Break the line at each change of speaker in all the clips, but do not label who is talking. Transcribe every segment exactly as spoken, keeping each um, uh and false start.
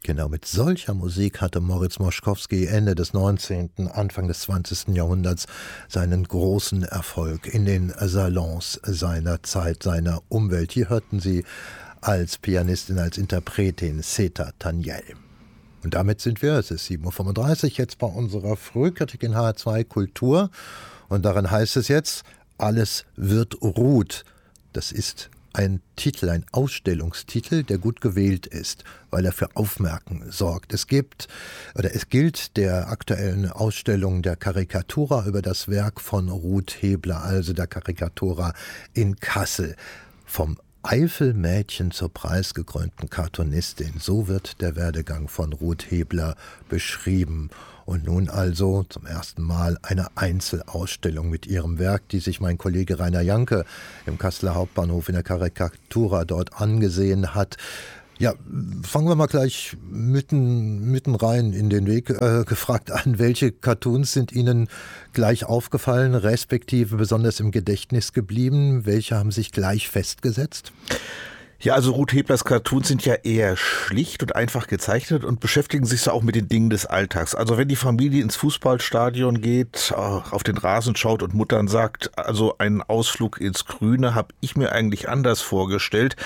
Genau, mit solcher Musik hatte Moritz Moszkowski Ende des neunzehnten., Anfang des zwanzigsten. Jahrhunderts seinen großen Erfolg in den Salons seiner Zeit, seiner Umwelt. Hier hörten Sie als Pianistin, als Interpretin Seta Tanyel. Und damit sind wir, es ist sieben Uhr fünfunddreißig, jetzt bei unserer Frühkritik in H R zwei Kultur. Und darin heißt es jetzt, alles wird Ruth. Das ist ein Titel, ein Ausstellungstitel, der gut gewählt ist, weil er für Aufmerken sorgt. Es gibt, oder es gilt der aktuellen Ausstellung der Karikatura über das Werk von Ruth Hebler, also der Karikatura in Kassel. Vom Eifelmädchen zur preisgekrönten Cartoonistin, so wird der Werdegang von Ruth Hebler beschrieben. Und nun also zum ersten Mal eine Einzelausstellung mit ihrem Werk, die sich mein Kollege Rainer Janke im Kasseler Hauptbahnhof in der Karikatura dort angesehen hat. Ja, fangen wir mal gleich mitten, mitten rein in den Weg äh, gefragt an. Welche Cartoons sind Ihnen gleich aufgefallen, respektive besonders im Gedächtnis geblieben? Welche haben sich gleich festgesetzt?
Ja, also Ruth Heblers Cartoons sind ja eher schlicht und einfach gezeichnet und beschäftigen sich so auch mit den Dingen des Alltags. Also wenn die Familie ins Fußballstadion geht, auf den Rasen schaut und Muttern sagt, also einen Ausflug ins Grüne habe ich mir eigentlich anders vorgestellt.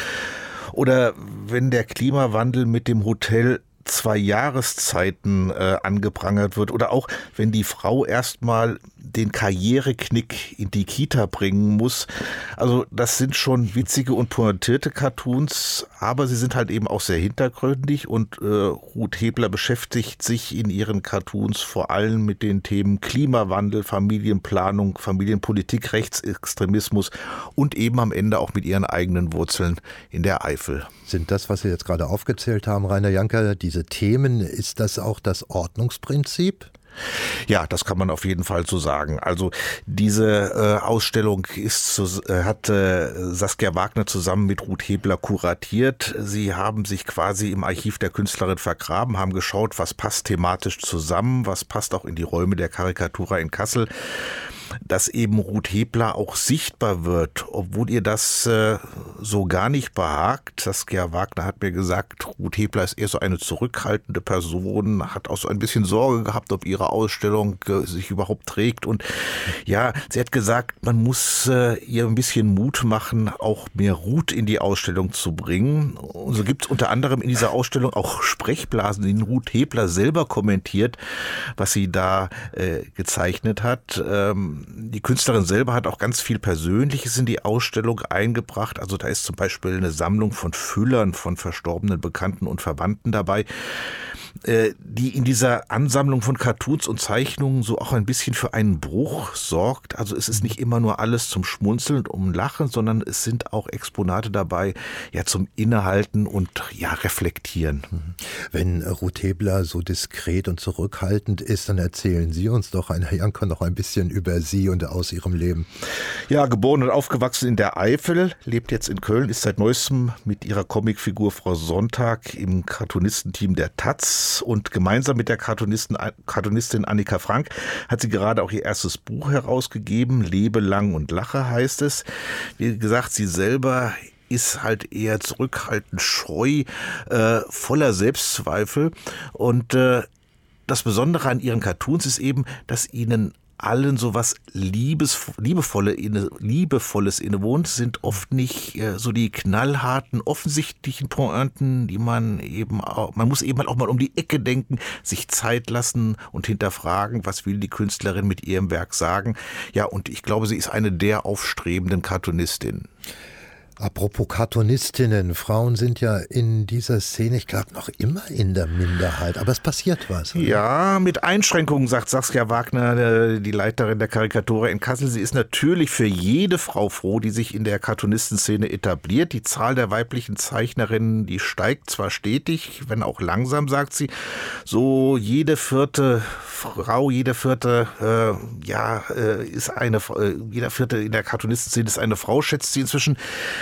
Oder wenn der Klimawandel mit dem Hotel zwei Jahreszeiten äh, angeprangert wird. Oder auch, wenn die Frau erstmal den Karriereknick in die Kita bringen muss. Also das sind schon witzige und pointierte Cartoons, aber sie sind halt eben auch sehr hintergründig. Und äh, Ruth Hebler beschäftigt sich in ihren Cartoons vor allem mit den Themen Klimawandel, Familienplanung, Familienpolitik, Rechtsextremismus und eben am Ende auch mit ihren eigenen Wurzeln in der Eifel.
Sind das, was Sie jetzt gerade aufgezählt haben, Rainer Janke, diese Themen, ist das auch das Ordnungsprinzip?
Ja, das kann man auf jeden Fall so sagen. Also diese äh, Ausstellung ist äh, hat äh, Saskia Wagner zusammen mit Ruth Hebler kuratiert. Sie haben sich quasi im Archiv der Künstlerin vergraben, haben geschaut, was passt thematisch zusammen, was passt auch in die Räume der Karikatura in Kassel. Dass eben Ruth Hebler auch sichtbar wird, obwohl ihr das äh, so gar nicht behagt. Saskia Wagner hat mir gesagt, Ruth Hebler ist eher so eine zurückhaltende Person, hat auch so ein bisschen Sorge gehabt, ob ihre Ausstellung äh, sich überhaupt trägt. Und ja, sie hat gesagt, man muss äh, ihr ein bisschen Mut machen, auch mehr Ruth in die Ausstellung zu bringen. Und so gibt es unter anderem in dieser Ausstellung auch Sprechblasen, die Ruth Hebler selber kommentiert, was sie da äh, gezeichnet hat. Ähm, Die Künstlerin selber hat auch ganz viel Persönliches in die Ausstellung eingebracht. Also da ist zum Beispiel eine Sammlung von Füllern von verstorbenen Bekannten und Verwandten dabei, die in dieser Ansammlung von Cartoons und Zeichnungen so auch ein bisschen für einen Bruch sorgt. Also es ist nicht immer nur alles zum Schmunzeln und um Lachen, sondern es sind auch Exponate dabei, ja, zum Innehalten und ja, Reflektieren.
Wenn Ruth Hebler so diskret und zurückhaltend ist, dann erzählen Sie uns doch, Rainer Janke, noch ein bisschen über Sie und aus Ihrem Leben.
Ja, geboren und aufgewachsen in der Eifel, lebt jetzt in Köln, ist seit neuestem mit ihrer Comicfigur Frau Sonntag im Cartoonistenteam der Taz. Und gemeinsam mit der Cartoonistin, Cartoonistin Annika Frank hat sie gerade auch ihr erstes Buch herausgegeben. Lebe lang und lache heißt es. Wie gesagt, sie selber ist halt eher zurückhaltend, scheu, äh, voller Selbstzweifel. Und äh, das Besondere an ihren Cartoons ist eben, dass ihnen allen so was Liebes, liebevolle, liebevolles innewohnt, sind oft nicht äh, so die knallharten, offensichtlichen Pointen, die man eben auch, man muss eben halt auch mal um die Ecke denken, sich Zeit lassen und hinterfragen, was will die Künstlerin mit ihrem Werk sagen. Ja, und ich glaube, sie ist eine der aufstrebenden Cartoonistinnen.
Apropos Cartoonistinnen, Frauen sind ja in dieser Szene, ich glaube, noch immer in der Minderheit, aber es passiert was. Oder?
Ja, mit Einschränkungen, sagt Saskia Wagner, die Leiterin der Karikatura in Kassel. Sie ist natürlich für jede Frau froh, die sich in der Cartoonistenszene etabliert. Die Zahl der weiblichen Zeichnerinnen, die steigt zwar stetig, wenn auch langsam, sagt sie. So jede vierte Frau, jede vierte, äh, ja, äh, ist eine, äh, jeder vierte in der Cartoonistenszene ist eine Frau, schätzt sie inzwischen.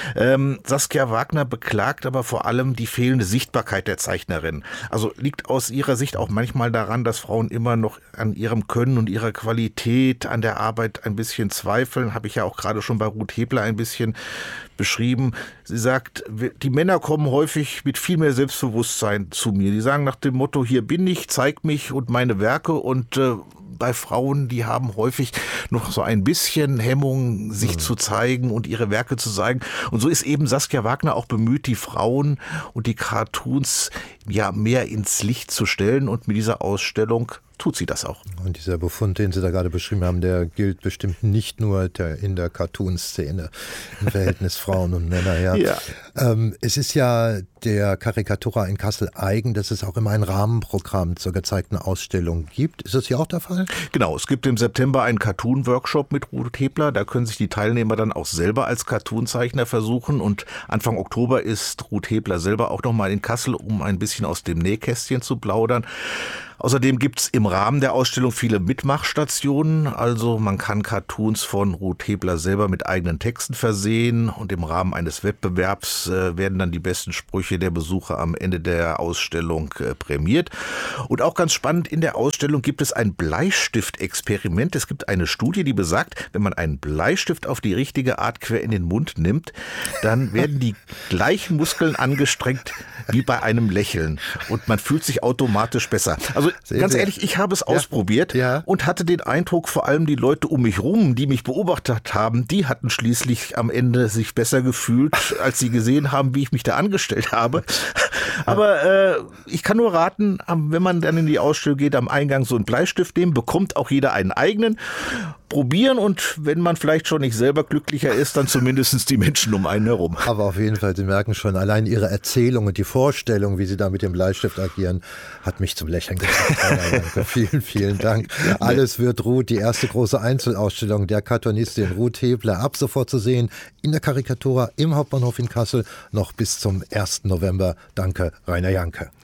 Ähm, Saskia Wagner beklagt aber vor allem die fehlende Sichtbarkeit der Zeichnerin. Also liegt aus ihrer Sicht auch manchmal daran, dass Frauen immer noch an ihrem Können und ihrer Qualität an der Arbeit ein bisschen zweifeln. Habe ich ja auch gerade schon bei Ruth Hebler ein bisschen beschrieben. Sie sagt, die Männer kommen häufig mit viel mehr Selbstbewusstsein zu mir. Die sagen nach dem Motto, hier bin ich, zeig mich und meine Werke. Und äh, bei Frauen, die haben häufig noch so ein bisschen Hemmung, sich mhm. zu zeigen und ihre Werke zu zeigen. Und so ist eben Saskia Wagner auch bemüht, die Frauen und die Cartoons ja mehr ins Licht zu stellen. Und mit dieser Ausstellung tut sie das auch.
Und dieser Befund, den Sie da gerade beschrieben haben, der gilt bestimmt nicht nur der, in der Cartoon-Szene im Verhältnis Frauen und Männer. Ja. Ja. Ähm, es ist ja der Karikatura in Kassel eigen, dass es auch immer ein Rahmenprogramm zur gezeigten Ausstellung gibt. Ist das hier auch der Fall?
Genau, es gibt im September einen Cartoon-Workshop mit Ruth Hebler. Da können sich die Teilnehmer dann auch selber als Cartoonzeichner versuchen. Und Anfang Oktober ist Ruth Hebler selber auch nochmal in Kassel, um ein bisschen aus dem Nähkästchen zu plaudern. Außerdem gibt's im Rahmen der Ausstellung viele Mitmachstationen, also man kann Cartoons von Ruth Hebler selber mit eigenen Texten versehen und im Rahmen eines Wettbewerbs äh, werden dann die besten Sprüche der Besucher am Ende der Ausstellung äh, prämiert. Und auch ganz spannend, in der Ausstellung gibt es ein Bleistiftexperiment. Es gibt eine Studie, die besagt, wenn man einen Bleistift auf die richtige Art quer in den Mund nimmt, dann werden die gleichen Muskeln angestrengt wie bei einem Lächeln und man fühlt sich automatisch besser. Also Also ganz ehrlich, ich habe es ja. ausprobiert ja. und hatte den Eindruck, vor allem die Leute um mich rum, die mich beobachtet haben, die hatten schließlich am Ende sich besser gefühlt, als sie gesehen haben, wie ich mich da angestellt habe. Aber äh, ich kann nur raten, wenn man dann in die Ausstellung geht, am Eingang so einen Bleistift nehmen, bekommt auch jeder einen eigenen. Probieren und wenn man vielleicht schon nicht selber glücklicher ist, dann zumindest die Menschen um einen herum.
Aber auf jeden Fall, Sie merken schon, allein Ihre Erzählung und die Vorstellung, wie Sie da mit dem Bleistift agieren, hat mich zum Lächeln gebracht. Vielen, vielen Dank. Alles wird Ruth, die erste große Einzelausstellung der Cartoonistin Ruth Hebler, ab sofort zu sehen in der Karikatura im Hauptbahnhof in Kassel noch bis zum ersten November. Danke, Rainer Janke.